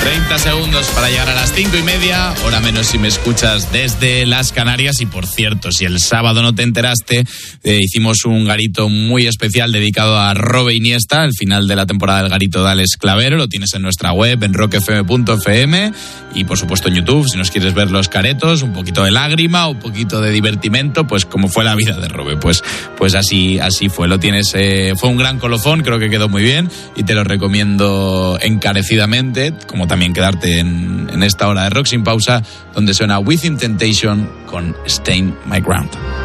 30 segundos para llegar a las 5:30, hora menos si me escuchas desde las Canarias. Y por cierto, si el sábado no te enteraste, hicimos un garito muy especial dedicado a Robe Iniesta, el final de la temporada del garito de Alex Clavero. Lo tienes en nuestra web, en rockfm.fm, y por supuesto en YouTube, si nos quieres ver los caretos, un poquito de lágrima, un poquito de divertimento, pues como fue la vida de Robe, pues así fue. Lo tienes, fue un gran colofón, creo que quedó muy bien y te lo recomiendo encarecidamente, como también quedarte en esta hora de Rock Sin Pausa, donde suena Within Temptation con Stain My Ground.